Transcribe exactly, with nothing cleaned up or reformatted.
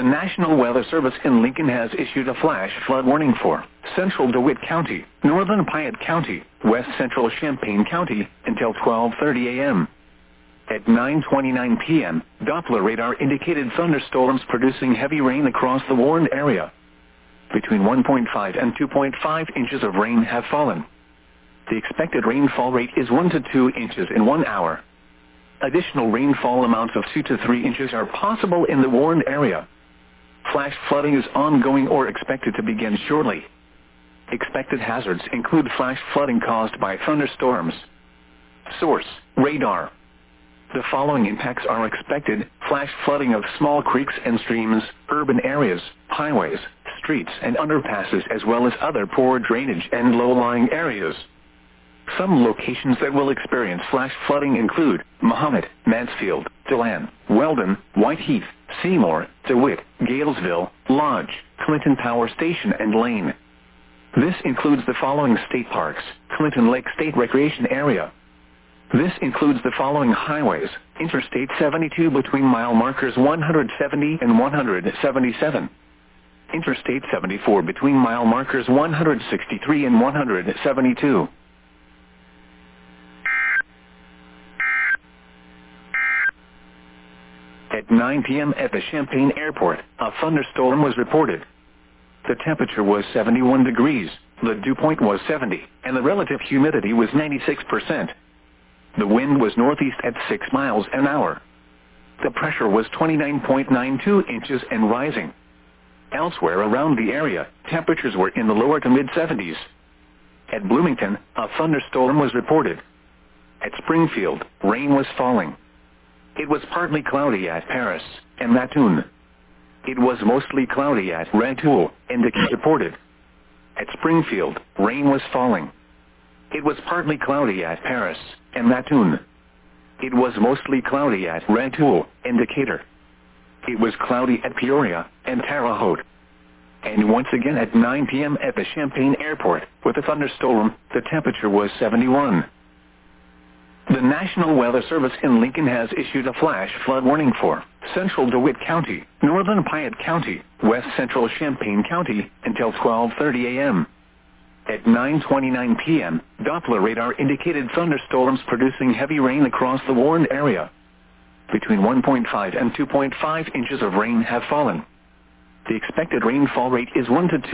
National Weather Service in Lincoln has issued a flash flood warning for central DeWitt County, northern Piatt County, west central Champaign County until twelve thirty a m At nine twenty-nine p m, Doppler radar indicated thunderstorms producing heavy rain across the warned area. Between one point five and two point five inches of rain have fallen. The expected rainfall rate is one to two inches in one hour. Additional rainfall amounts of two to three inches are possible in the warned area. Flash flooding is ongoing or expected to begin shortly. Expected hazards include flash flooding caused by thunderstorms. Source: radar. The following impacts are expected: flash flooding of small creeks and streams, urban areas, highways, streets and underpasses, as well as other poor drainage and low-lying areas. Some locations that will experience flash flooding include Mahomet, Mansfield, DeLand, Weldon, Whiteheath, Seymour, DeWitt, Galesville, Lodge, Clinton Power Station and Lane. This includes the following state parks: Clinton Lake State Recreation Area. This includes the following highways: Interstate seventy-two between mile markers one hundred seventy and one hundred seventy-seven. Interstate seventy-four between mile markers one hundred sixty-three and one hundred seventy-two. At nine p m at the Champaign Airport, a thunderstorm was reported. The temperature was seventy-one degrees, the dew point was seventy, and the relative humidity was ninety-six percent. The wind was northeast at six miles an hour. The pressure was twenty-nine point nine two inches and rising. Elsewhere around the area, temperatures were in the lower to mid-seventies. At Bloomington, a thunderstorm was reported. At Springfield, rain was falling. It was partly cloudy at Paris and Mattoon. It was mostly cloudy at Rantoul and Decatur reported. At Springfield, rain was falling. It was partly cloudy at Paris and Mattoon. It was mostly cloudy at Rantoul and Decatur. It was cloudy at Peoria and Terre Haute. And once again at nine p m at the Champaign Airport, with a thunderstorm, the temperature was seventy-one. The National Weather Service in Lincoln has issued a flash flood warning for central DeWitt County, northern Piatt County, west central Champaign County until twelve thirty a m At nine twenty-nine p m, Doppler radar indicated thunderstorms producing heavy rain across the warned area. Between one point five and two point five inches of rain have fallen. The expected rainfall rate is one to two